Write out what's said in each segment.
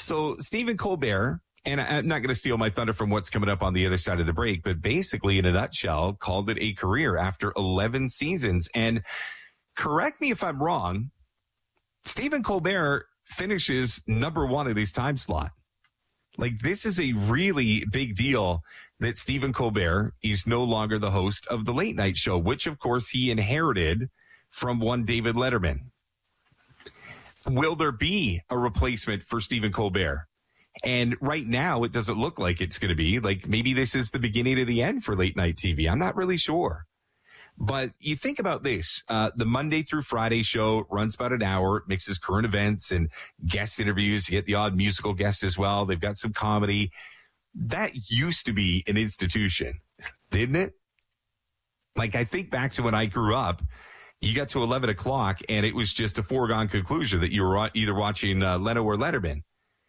So Stephen Colbert, and I'm not going to steal my thunder from what's coming up on the other side of the break, but basically in a nutshell, called it a career after 11 seasons. And correct me if I'm wrong, Stephen Colbert finishes number one at his time slot. Like, this is a really big deal that Stephen Colbert is no longer the host of the late night show, which of course he inherited from one David Letterman. Will there be a replacement for Stephen Colbert? And right now, it doesn't look like it's going to be. Like, maybe this is the beginning of the end for late night TV. I'm not really sure. But you think about this. The Monday through Friday show runs about an hour. It mixes current events and guest interviews. You get the odd musical guest as well. They've got some comedy. That used to be an institution, didn't it? Like, I think back to when I grew up, you got to 11 o'clock and it was just a foregone conclusion that you were either watching Leno or Letterman.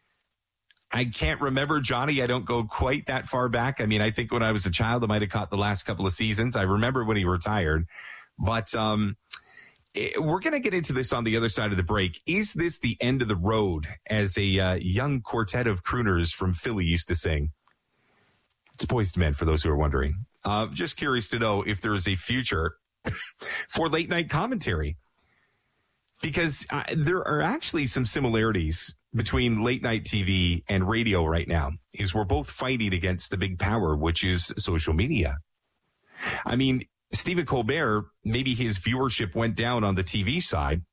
I can't remember, Johnny. I don't go quite that far back. I mean, I think when I was a child, I might have caught the last couple of seasons. I remember when he retired. But we're going to get into this on the other side of the break. Is this the end of the road, as a young quartet of crooners from Philly used to sing? It's Boyz II Men, for those who are wondering. Just curious to know if there is a future for late night commentary. Because there are actually some similarities between late night TV and radio right now, is we're both fighting against the big power, which is social media. I mean, Stephen Colbert, maybe his viewership went down on the TV side,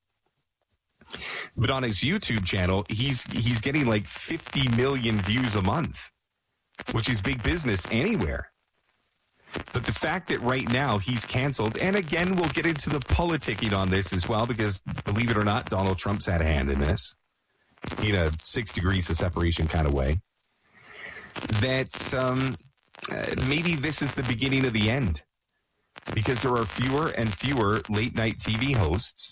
but on his YouTube channel, he's getting like 50 million views a month, which is big business anywhere. But the fact that right now he's canceled, and again, we'll get into the politicking on this as well, because believe it or not, Donald Trump's had a hand in this in a 6 degrees of separation kind of way, that maybe this is the beginning of the end, because there are fewer and fewer late night TV hosts.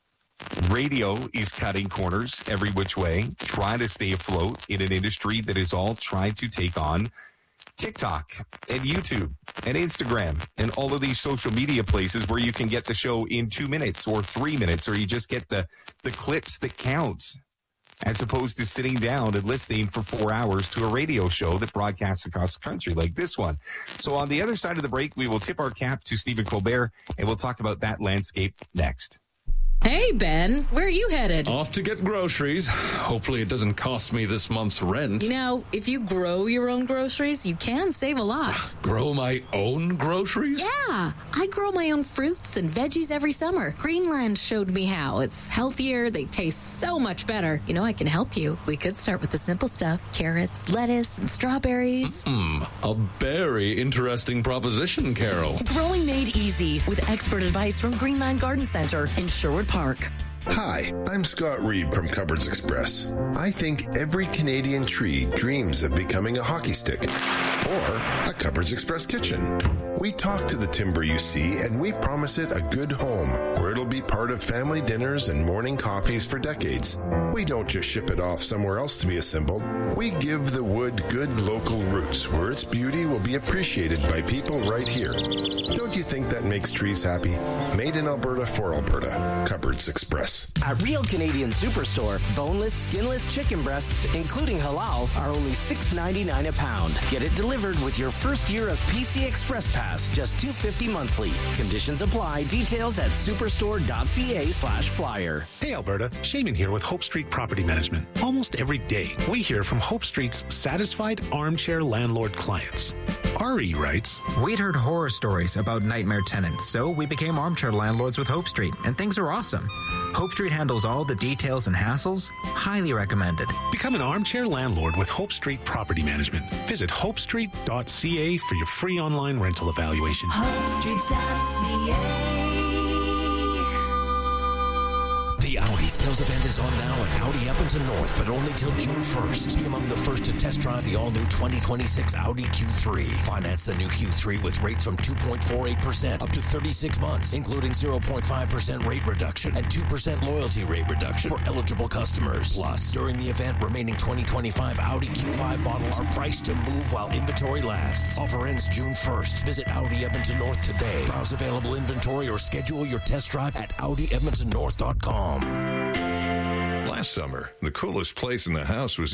Radio is cutting corners every which way, trying to stay afloat in an industry that is all trying to take on TikTok and YouTube and Instagram and all of these social media places where you can get the show in 2 minutes or 3 minutes, or you just get the clips that count, as opposed to sitting down and listening for 4 hours to a radio show that broadcasts across the country like this one. So on the other side of the break, we will tip our cap to Stephen Colbert, and we'll talk about that landscape next. Hey, Ben, where are you headed? Off to get groceries. Hopefully it doesn't cost me this month's rent. You know, if you grow your own groceries, you can save a lot. Grow my own groceries? Yeah, I grow my own fruits and veggies every summer. Greenland showed me how. It's healthier, they taste so much better. You know, I can help you. We could start with the simple stuff: carrots, lettuce, and strawberries. A very interesting proposition, Carol. Growing made easy with expert advice from Greenland Garden Center in Sherwood Park. Hi, I'm Scott Reed from Cupboards Express. I think every Canadian tree dreams of becoming a hockey stick or a Cupboards Express kitchen. We talk to the timber you see, and we promise it a good home where it'll be part of family dinners and morning coffees for decades. We don't just ship it off somewhere else to be assembled. We give the wood good local roots where its beauty will be appreciated by people right here. Don't you think that makes trees happy? Made in Alberta for Alberta. Cupboards Express. At Real Canadian Superstore, boneless, skinless chicken breasts, including halal, are only $6.99 a pound. Get it delivered with your first year of PC Express Pass, just $2.50 monthly. Conditions apply. Details at superstore.ca/flyer. Hey Alberta, Shaman here with Hope Street Property Management. Almost every day, we hear from Hope Street's satisfied armchair landlord clients. Ari writes, "We'd heard horror stories about nightmare tenants, so we became armchair landlords with Hope Street, and things are awesome. Hope Street handles all the details and hassles. Highly recommended." Become an armchair landlord with Hope Street Property Management. Visit hopestreet.ca for your free online rental evaluation. HopeStreet.ca. The Audi sales event is on now at Audi Edmonton North, but only till June 1st. Be among the first to test drive the all-new 2026 Audi Q3. Finance the new Q3 with rates from 2.48% up to 36 months, including 0.5% rate reduction and 2% loyalty rate reduction for eligible customers. Plus, during the event, remaining 2025 Audi Q5 models are priced to move while inventory lasts. Offer ends June 1st. Visit Audi Edmonton North today. Browse available inventory or schedule your test drive at AudiEdmontonNorth.com. Last summer, the coolest place in the house was